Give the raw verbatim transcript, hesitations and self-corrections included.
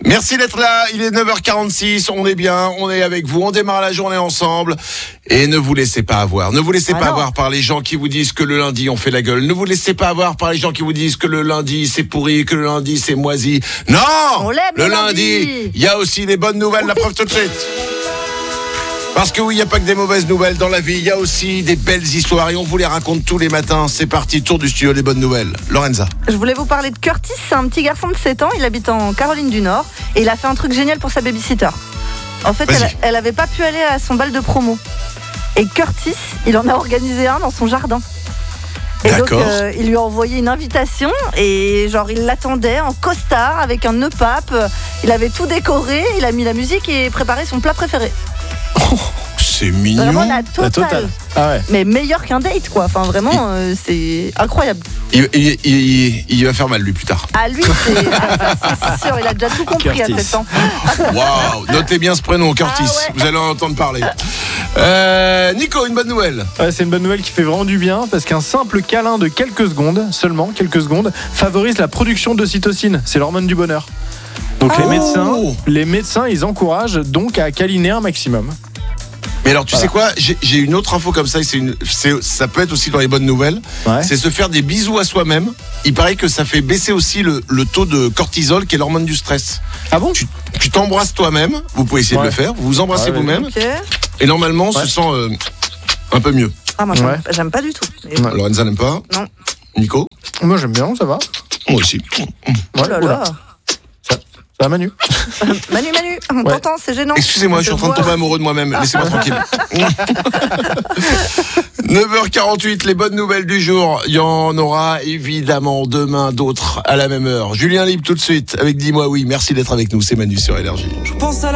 Merci d'être là, il est neuf heures quarante-six, on est bien, on est avec vous, on démarre la journée ensemble et ne vous laissez pas avoir, ne vous laissez ah pas non. avoir par les gens qui vous disent que le lundi on fait la gueule, ne vous laissez pas avoir par les gens qui vous disent que le lundi c'est pourri, que le lundi c'est moisi. Non, on l'aime, le, le lundi, il y a aussi des bonnes nouvelles, la preuve tout de suite. Parce que oui, il n'y a pas que des mauvaises nouvelles dans la vie, il y a aussi des belles histoires et on vous les raconte tous les matins. C'est parti, tour du studio, les bonnes nouvelles. Lorenza. Je voulais vous parler de Curtis, c'est un petit garçon de sept ans, il habite en Caroline du Nord et il a fait un truc génial pour sa babysitter. En fait, elle, elle avait pas pu aller à son bal de promo. Et Curtis, il en a organisé un dans son jardin. Et D'accord. donc, euh, il lui a envoyé une invitation et genre, il l'attendait en costard avec un nœud pape. Il avait tout décoré, il a mis la musique et préparé son plat préféré. Oh, c'est mignon. Vraiment la totale. La totale. Ah ouais. Mais meilleur qu'un date, quoi. Enfin, vraiment, euh, c'est incroyable. Il, il, il, il, il va faire mal, lui, plus tard. Ah, lui, c'est, ah, ça, c'est sûr, il a déjà tout compris Curtis. à sept ans. Waouh, notez bien ce prénom, Curtis. Ah ouais. Vous allez en entendre parler. Euh, Nico, une bonne nouvelle. Ouais, c'est une bonne nouvelle qui fait vraiment du bien parce qu'un simple câlin de quelques secondes, seulement quelques secondes, favorise la production d'ocytocine. C'est l'hormone du bonheur. Donc Oh. les médecins, les médecins, ils encouragent donc à câliner un maximum. Mais alors, tu Voilà. sais quoi, j'ai, j'ai une autre info comme ça, et c'est une, c'est, ça peut être aussi dans les bonnes nouvelles. Ouais. C'est se faire des bisous à soi-même. Il paraît que ça fait baisser aussi le, le taux de cortisol, qui est l'hormone du stress. Ah bon? Tu, tu t'embrasses toi-même, vous pouvez essayer Ouais. de le faire, vous vous embrassez Ouais, vous-même, Ok. et normalement, on Ouais. se sent euh, un peu mieux. Ah, moi, j'aime, Ouais. j'aime pas du tout. Et- Ouais. Lorenza n'aime pas. Non. Nico. Moi j'aime bien, ça va. Moi aussi. Ouais, Oh là oula. là. Ça va Manu? Manu, Manu, Ouais. t'entends, c'est gênant. Excusez-moi, je suis en train de tomber amoureux de moi-même. Laissez-moi tranquille. neuf heures quarante-huit, les bonnes nouvelles du jour. Il y en aura évidemment demain d'autres à la même heure. Julien Libre tout de suite avec Dis-moi oui. Merci d'être avec nous. C'est Manu sur Énergie. Je pense à la